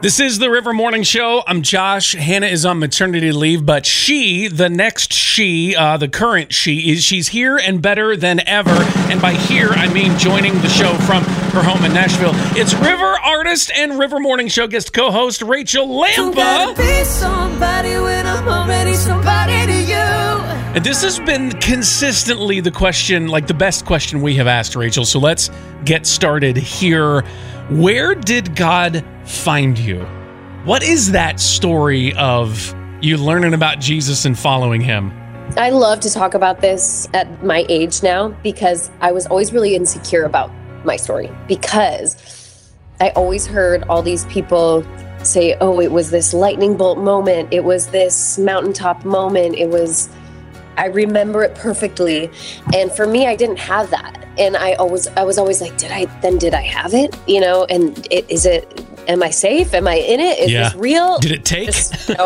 This is the River Morning Show. I'm Josh. Hannah is on maternity leave, but the current she's here and better than ever. And by here, I mean joining the show from her home in Nashville. It's River artist and River Morning Show guest co-host Rachel Lampa. Be somebody when I'm already somebody to you. And this has been consistently the question, like the best question we have asked, Rachel. So let's get started here. Where did God find you? What is that story of you learning about Jesus and following him? I love to talk about this at my age now because I was always really insecure about my story, because I always heard all these people say, oh, it was this lightning bolt moment. It was this mountaintop moment. I remember it perfectly. And for me, I didn't have that. And I was always like, did I have it? You know, and am I safe? Am I in it? Is this real? Did it take?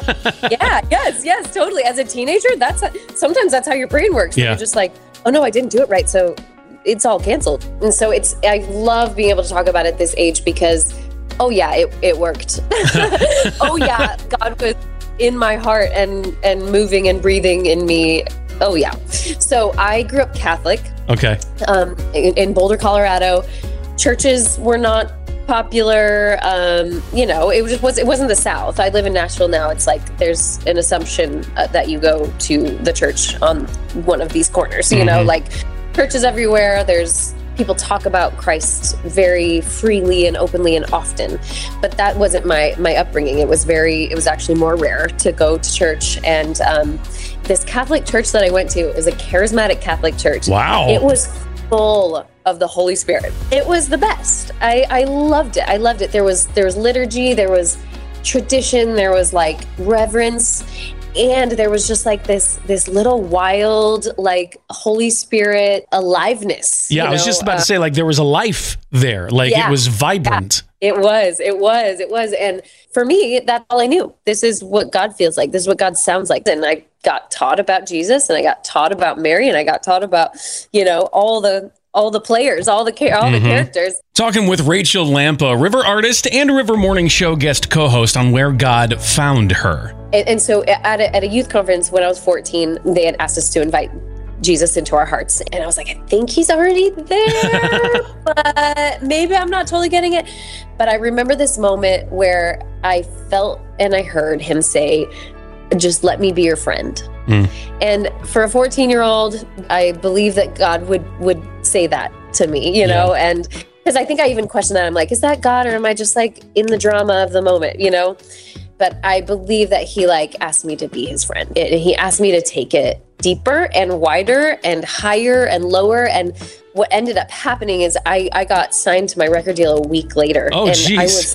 Yes, totally. As a teenager, sometimes that's how your brain works. Yeah. You're just like, oh no, I didn't do it right. So it's all canceled. And so I love being able to talk about it at this age because, oh yeah, it worked. Oh yeah, God was in my heart and moving and breathing in me. Oh yeah. So I grew up Catholic. Okay. In Boulder, Colorado. Churches were not popular. It wasn't the South. I live in Nashville now. It's like there's an assumption that you go to the church on one of these corners. You know, like churches everywhere. There's people talk about Christ very freely and openly and often, but that wasn't my upbringing. It was actually more rare to go to church. And this Catholic church that I went to is a charismatic Catholic church. Wow. It was full of the Holy Spirit. It was the best. I loved it. I loved it. There was liturgy, there was tradition, there was like reverence. And there was just like this little wild, like Holy Spirit aliveness. Yeah, I was just about to say, like, there was a life there. Like, it was vibrant. Yeah, it was. And for me, that's all I knew. This is what God feels like. This is what God sounds like. And I got taught about Jesus, and I got taught about Mary, and I got taught about, all the players, all the characters. Talking with Rachel Lampa, River artist and River Morning Show guest co-host on Where God Found Her. And so at a youth conference when I was 14, they had asked us to invite Jesus into our hearts. And I was like, I think he's already there, but maybe I'm not totally getting it. But I remember this moment where I felt and I heard him say, just let me be your friend. And for a 14-year-old, I believe that God would say that to me, and because I think I even questioned that. I'm like, is that God, or am I just like in the drama of the moment, But I believe that he asked me to be his friend. He asked me to take it deeper and wider and higher and lower. And what ended up happening is I got signed to my record deal a week later. Oh, jeez.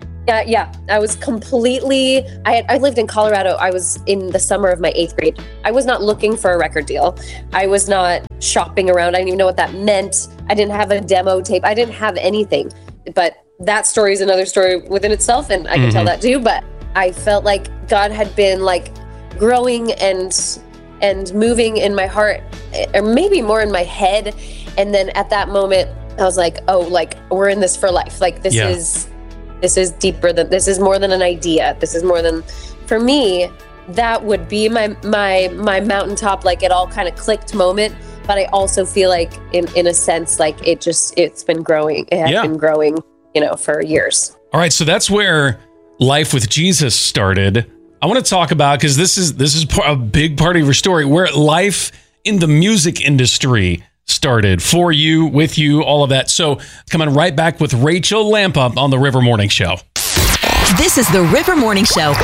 I was completely, I lived in Colorado. I was in the summer of my 8th grade. I was not looking for a record deal. I was not shopping around. I didn't even know what that meant. I didn't have a demo tape. I didn't have anything. But that story is another story within itself, and I can tell that too. But I felt like God had been like growing and moving in my heart, or maybe more in my head. And then at that moment, I was like, oh, like we're in this for life. Like this is deeper than, this is more than an idea. This is more than, for me, that would be my mountaintop, like it all kind of clicked moment. But I also feel like in a sense, like it's been growing. It has been growing, for years. All right. So that's where life with Jesus started. I want to talk about, because this is a big part of your story, where life in the music industry started for you, with you, all of that. So coming right back with Rachel Lampa on the River Morning Show. This is the River Morning Show.